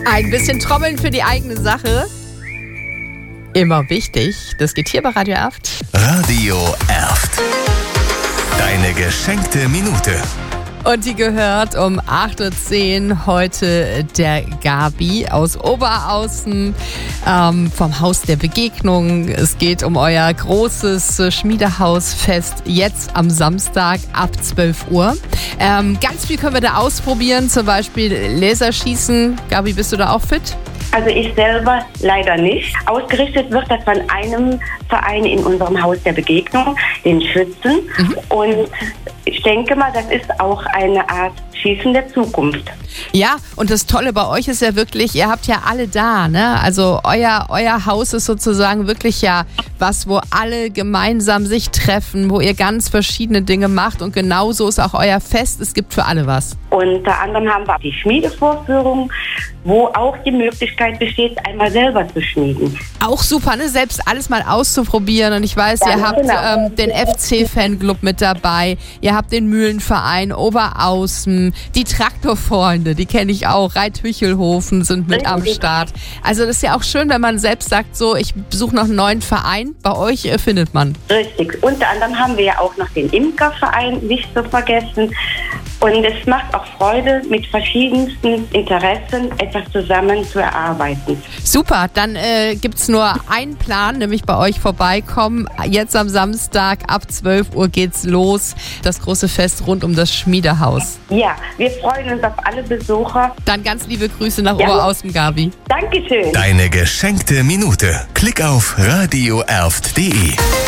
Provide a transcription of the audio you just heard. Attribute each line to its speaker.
Speaker 1: Ein bisschen Trommeln für die eigene Sache. Immer wichtig. Das geht hier bei Radio Erft.
Speaker 2: Radio Erft. Deine geschenkte Minute.
Speaker 1: Und die gehört um 8.10 Uhr heute der Gabi aus Oberaußen vom Haus der Begegnung. Es geht um euer großes Schmiedehausfest jetzt am Samstag ab 12 Uhr. Ganz viel können wir da ausprobieren, zum Beispiel Laserschießen. Gabi, bist du da auch fit?
Speaker 3: Also ich selber leider nicht. Ausgerichtet wird das von einem Verein in unserem Haus der Begegnung, den Schützen. Und ich denke mal, das ist auch eine Art Schießen der Zukunft.
Speaker 1: Ja, und das Tolle bei euch ist ja wirklich, ihr habt ja alle da, ne? Also euer Haus ist sozusagen wirklich ja was, wo alle gemeinsam sich treffen, wo ihr ganz verschiedene Dinge macht und genauso ist auch euer Fest, es gibt für alle was.
Speaker 3: Unter anderem haben wir die Schmiedevorführung, wo auch die Möglichkeit besteht, einmal selber zu schmieden.
Speaker 1: Auch super, ne? Selbst alles mal auszuprobieren. Und ich weiß, ihr habt den FC-Fanclub mit dabei, ihr habt den Mühlenverein Oberaußen, die Traktorfreunde, die kenne ich auch, Reithüchelhofen sind mit am Start. Also das ist ja auch schön, wenn man selbst sagt, so, ich besuche noch einen neuen Verein. Bei euch findet man.
Speaker 3: Richtig. Unter anderem haben wir ja auch noch den Imkerverein, nicht zu vergessen. Und es macht auch Freude, mit verschiedensten Interessen etwas zusammen zu erarbeiten.
Speaker 1: Super, dann gibt es nur einen Plan, nämlich bei euch vorbeikommen. Jetzt am Samstag ab 12 Uhr geht's los. Das große Fest rund um das Schmiedehaus.
Speaker 3: Ja, wir freuen uns auf alle Besucher.
Speaker 1: Dann ganz liebe Grüße nach Oberaußen, Gabi.
Speaker 3: Dankeschön.
Speaker 2: Deine geschenkte Minute. Klick auf radioerft.de.